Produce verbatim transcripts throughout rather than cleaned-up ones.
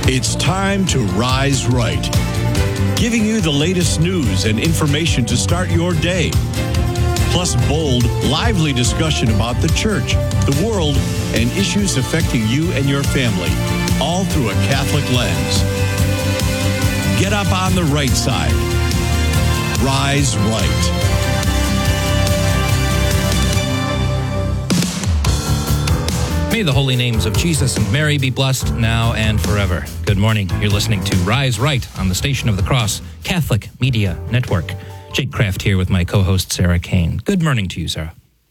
It's time to Rise Right, giving you the latest news and information to start your day. Plus bold, lively discussion about the church, the world, and issues affecting you and your family, all through a Catholic lens. Get up on the right side. Rise Right. May the holy names of Jesus and Mary be blessed now and forever. Good morning. You're listening to Rise Right on the Station of the Cross Catholic Media Network. Jake Kraft here with my co-host Sarah Kane. Good morning to you, Sarah.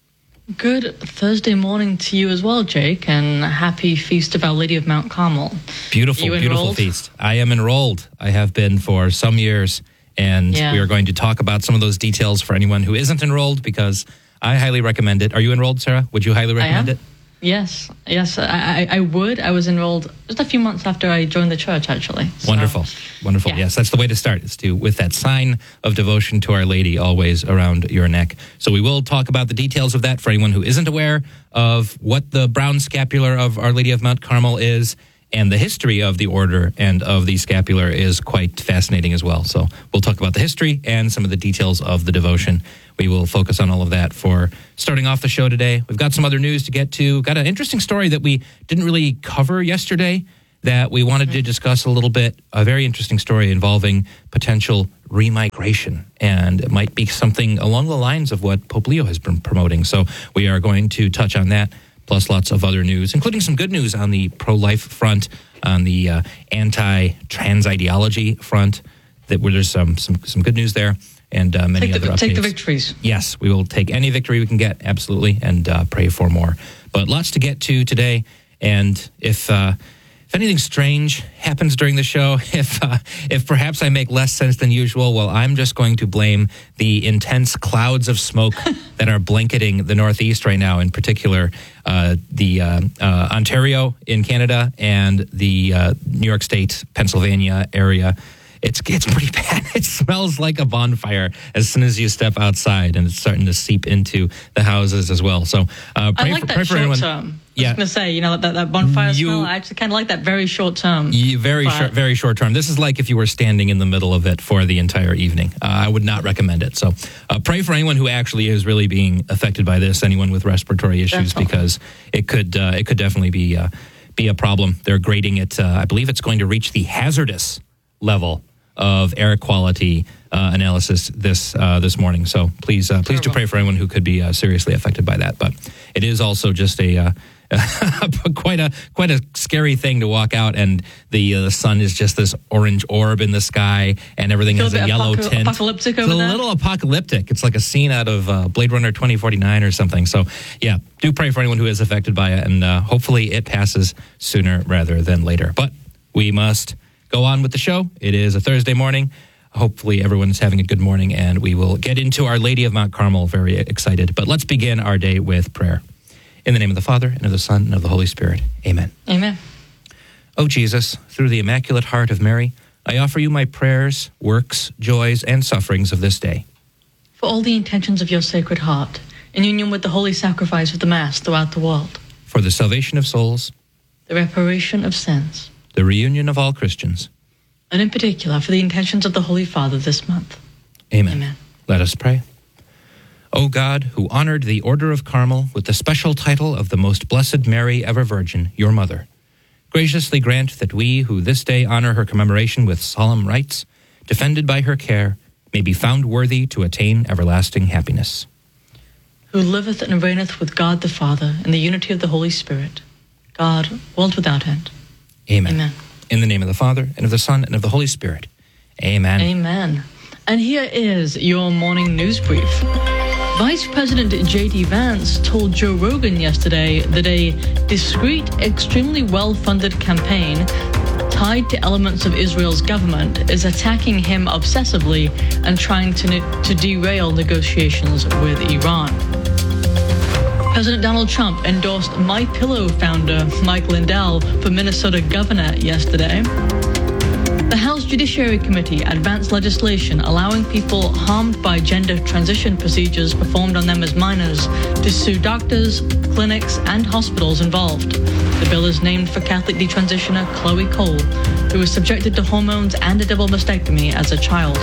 Good Thursday morning to you as well, Jake, and happy Feast of Our Lady of Mount Carmel. Beautiful, beautiful feast. I am enrolled. I have been for some years, and yeah. we are going to talk about some of those details for anyone who isn't enrolled, because I highly recommend it. Are you enrolled, Sarah? Would you highly recommend it? Yes, yes, I, I would. I was enrolled just a few months after I joined the church, actually. So, wonderful, wonderful. Yeah. Yes, that's the way to start, is to with that sign of devotion to Our Lady always around your neck. So we will talk about the details of that for anyone who isn't aware of what the brown scapular of Our Lady of Mount Carmel is. And the history of the order and of the scapular is quite fascinating as well. So we'll talk about the history and some of the details of the devotion. We will focus on all of that for starting off the show today. We've got some other news to get to. Got an interesting story that we didn't really cover yesterday that we wanted to discuss a little bit. A very interesting story involving potential remigration. And it might be something along the lines of what Pope Leo has been promoting. So we are going to touch on that, plus lots of other news, including some good news on the pro-life front, on the uh, anti-trans ideology front, that where there's some some, some good news there, and uh, many take other the, updates. Take the victories. Yes, we will take any victory we can get, absolutely, and uh, pray for more. But lots to get to today, and if uh, if anything strange happens during the show, if uh, if perhaps I make less sense than usual, well, I'm just going to blame the intense clouds of smoke that are blanketing the Northeast right now, in particular uh, the uh, uh, Ontario in Canada and the uh, New York State, Pennsylvania area. It's it's pretty bad. It smells like a bonfire as soon as you step outside, and it's starting to seep into the houses as well. So uh, pray I like for, that pray for short everyone. term. Yeah. I was going to say, you know, that, that bonfire You- smell, I actually kind of like that very short term. Yeah, very but- short, very short term. This is like if you were standing in the middle of it for the entire evening. Uh, I would not recommend it. So uh, pray for anyone who actually is really being affected by this, anyone with respiratory issues, Definitely. because it could uh, it could definitely be uh, be a problem. They're grading it. Uh, I believe it's going to reach the hazardous level of air quality uh, analysis this uh, this morning. So please uh, please do pray for anyone who could be uh, seriously affected by that. But it is also just a uh, quite a quite a scary thing to walk out and the uh, the sun is just this orange orb in the sky and everything Feel has a a bit yellow apoca- tint. apocalyptic over It's a there? little apocalyptic. It's like a scene out of uh, Blade Runner twenty forty-nine or something. So yeah, do pray for anyone who is affected by it, and uh, hopefully it passes sooner rather than later. But we must go on with the show. It is a Thursday morning. Hopefully everyone's having a good morning, and we will get into Our Lady of Mount Carmel. Very excited. But let's begin our day with prayer. In the name of the Father, and of the Son, and of the Holy Spirit. Amen. Amen. O Jesus, through the Immaculate Heart of Mary, I offer you my prayers, works, joys, and sufferings of this day. For all the intentions of your Sacred Heart, in union with the holy sacrifice of the Mass throughout the world, For the salvation of souls, the reparation of sins, the reunion of all Christians. and in particular for the intentions of the Holy Father this month. Amen. Amen. Let us pray. O God, who honored the Order of Carmel with the special title of the Most Blessed Mary, Ever Virgin, your Mother, graciously grant that we, who this day honor her commemoration with solemn rites, defended by her care, may be found worthy to attain everlasting happiness. Who liveth and reigneth with God the Father in the unity of the Holy Spirit, God, world without end. Amen. Amen. In the name of the Father, and of the Son, and of the Holy Spirit. Amen. Amen. And here is your morning news brief. Vice President J D Vance told Joe Rogan yesterday that a discreet, extremely well-funded campaign tied to elements of Israel's government is attacking him obsessively and trying to, ne- to derail negotiations with Iran. President Donald Trump endorsed MyPillow founder Mike Lindell for Minnesota governor yesterday. The House House Judiciary Committee advanced legislation allowing people harmed by gender transition procedures performed on them as minors to sue doctors, clinics, and hospitals involved. The bill is named for Catholic detransitioner Chloe Cole, who was subjected to hormones and a double mastectomy as a child.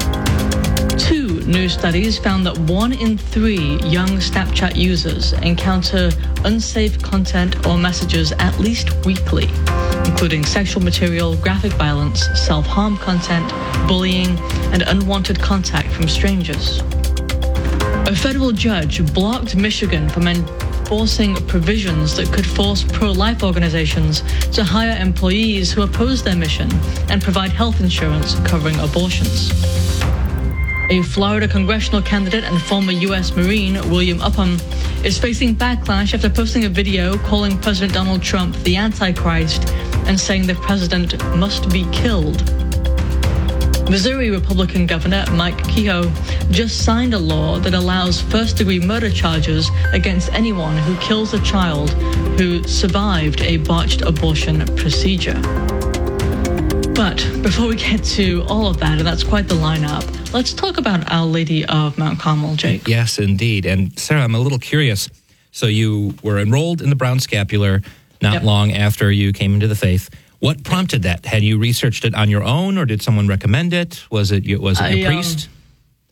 Two new studies found that one in three young Snapchat users encounter unsafe content or messages at least weekly, including sexual material, graphic violence, self-harm content, bullying, and unwanted contact from strangers. A federal judge blocked Michigan from enforcing provisions that could force pro-life organizations to hire employees who oppose their mission and provide health insurance covering abortions. A Florida congressional candidate and former U S Marine, William Upham, is facing backlash after posting a video calling President Donald Trump the Antichrist and saying the president must be killed. Missouri Republican Governor Mike Kehoe just signed a law that allows first-degree murder charges against anyone who kills a child who survived a botched abortion procedure. But before we get to all of that, and that's quite the lineup, let's talk about Our Lady of Mount Carmel, Jake. Yes, indeed. And Sarah, I'm a little curious. So you were enrolled in the Brown Scapular not yep. long after you came into the faith. What prompted that? Had you researched it on your own, or did someone recommend it? Was it was it I, your priest? Um,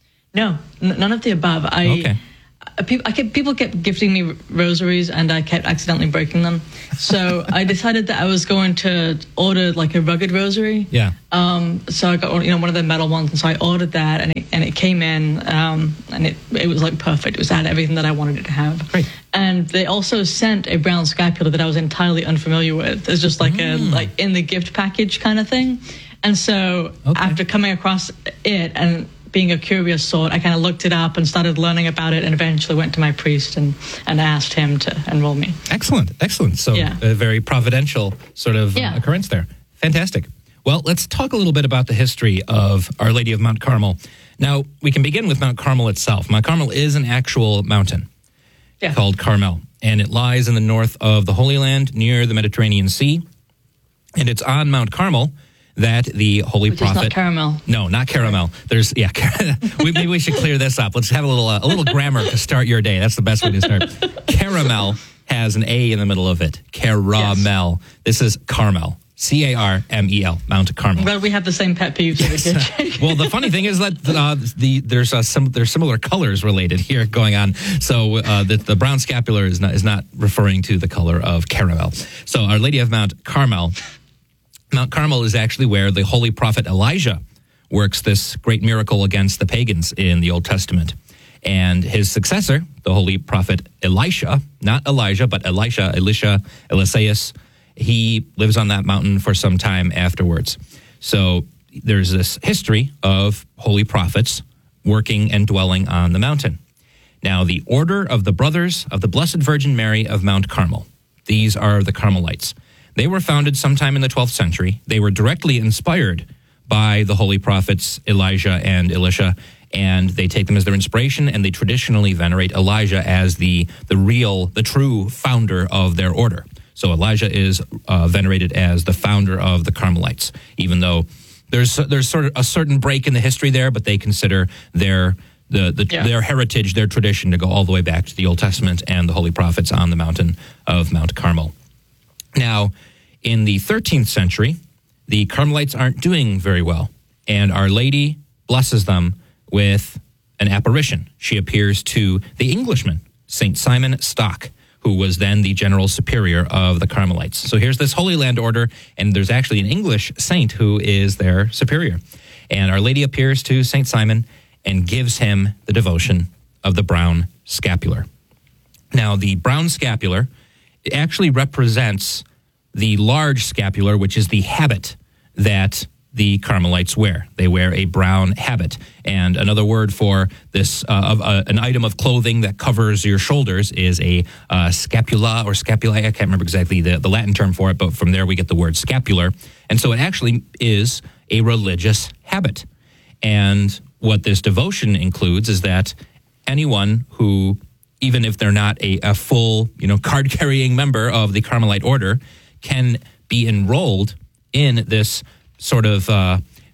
no, n- none of the above. I, okay. I, I kept, people kept gifting me rosaries, and I kept accidentally breaking them. So I decided that I was going to order like a rugged rosary. Yeah. Um. So I got you know one of the metal ones, and so I ordered that, and it and it came in, um, and it it was like perfect. It was had everything that I wanted it to have. Great. And they also sent a brown scapular that I was entirely unfamiliar with. It's just like mm. a like in the gift package kind of thing. And so okay. after coming across it and being a curious sort, I kind of looked it up and started learning about it, and eventually went to my priest and, and asked him to enroll me. Excellent, excellent. So yeah. a very providential sort of yeah. uh, occurrence there. Fantastic. Well, let's talk a little bit about the history of Our Lady of Mount Carmel. Now, we can begin with Mount Carmel itself. Mount Carmel is an actual mountain yeah. called Carmel, and it lies in the north of the Holy Land near the Mediterranean Sea. And it's on Mount Carmel that the Holy Which Prophet... Is not caramel. No, not caramel. There's, yeah, we, maybe we should clear this up. Let's have a little uh, a little grammar to start your day. That's the best way to start. Caramel has an A in the middle of it. Caramel. Yes. This is Carmel. C A R M E L, Mount Carmel. Well, we have the same pet peeves. Yes. Well, the funny thing is that uh, the there's uh, some there's similar colors related here going on. So uh, the, the brown scapular is not is not referring to the color of caramel. So Our Lady of Mount Carmel. Mount Carmel is actually where the holy prophet Elijah works this great miracle against the pagans in the Old Testament. And his successor, the holy prophet Elisha, not Elijah, but Elisha, Elisha, Eliseus, he lives on that mountain for some time afterwards. So there's this history of holy prophets working and dwelling on the mountain. Now, the Order of the Brothers of the Blessed Virgin Mary of Mount Carmel. These are the Carmelites. They were founded sometime in the twelfth century. They were directly inspired by the holy prophets Elijah and Elisha, and they take them as their inspiration, and they traditionally venerate Elijah as the the real, the true founder of their order. So Elijah is uh, venerated as the founder of the Carmelites, even though there's there's sort of a certain break in the history there, but they consider their the, the yeah. their heritage, their tradition to go all the way back to the Old Testament and the holy prophets on the mountain of Mount Carmel. Now, in the thirteenth century, the Carmelites aren't doing very well, and Our Lady blesses them with an apparition. She appears to the Englishman, Saint Simon Stock, who was then the general superior of the Carmelites. So here's this Holy Land order, and there's actually an English saint who is their superior. And Our Lady appears to Saint Simon and gives him the devotion of the brown scapular. Now, the brown scapular actually represents the large scapular, which is the habit that the Carmelites wear. They wear a brown habit. And another word for this, uh, of, uh, an item of clothing that covers your shoulders is a uh, scapula or scapulae. I can't remember exactly the, the Latin term for it, but from there we get the word scapular. And so it actually is a religious habit. And what this devotion includes is that anyone who, even if they're not a, a full, you know, card-carrying member of the Carmelite order, can be enrolled in this sort of uh,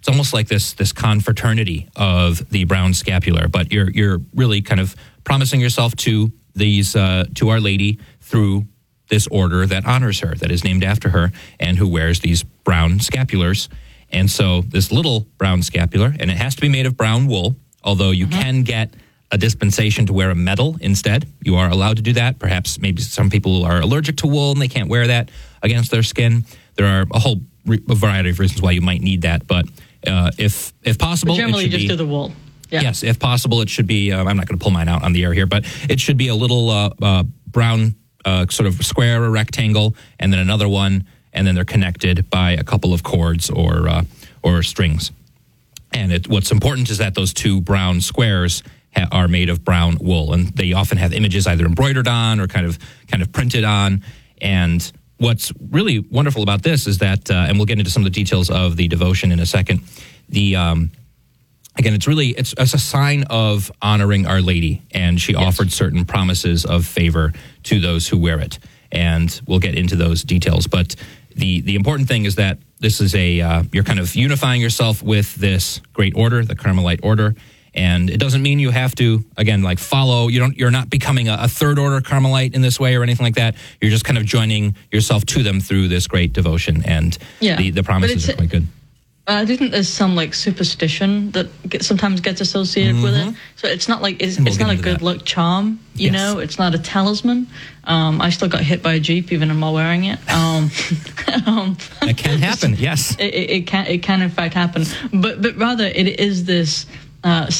it's almost like this this confraternity of the brown scapular, but you're you're really kind of promising yourself to these uh, to Our Lady through this order that honors her, that is named after her, and who wears these brown scapulars. And so this little brown scapular, and it has to be made of brown wool, although you mm-hmm. can get a dispensation to wear a medal instead. You are allowed to do that. Perhaps maybe some people are allergic to wool and they can't wear that against their skin. There are a whole re- a variety of reasons why you might need that, but uh, if if possible, but generally it should just be, do the wool. Yeah. Yes, if possible, it should be. Uh, I'm not going to pull mine out on the air here, but it should be a little uh, uh, brown uh, sort of square or rectangle, and then another one, and then they're connected by a couple of cords or uh, or strings. And it, what's important is that those two brown squares ha- are made of brown wool, and they often have images either embroidered on or kind of kind of printed on. And what's really wonderful about this is that, uh, and we'll get into some of the details of the devotion in a second. The um, again, it's really it's, it's a sign of honoring Our Lady, and she yes. offered certain promises of favor to those who wear it, and we'll get into those details. But the the important thing is that this is a uh, you're kind of unifying yourself with this great order, the Carmelite order. And it doesn't mean you have to, again, like follow, you don't, you're not becoming a, a third order Carmelite in this way or anything like that. You're just kind of joining yourself to them through this great devotion, and yeah, the, the promises are quite good. I do think there's some like superstition that get, sometimes gets associated mm-hmm. with it. So it's not like, it's, we'll it's not a good that. luck charm, you yes. know, it's not a talisman. Um, I still got hit by a Jeep even while wearing it. Um, um, it can happen, yes. It, it, it can, it can in fact happen. But, but rather it is this, uh,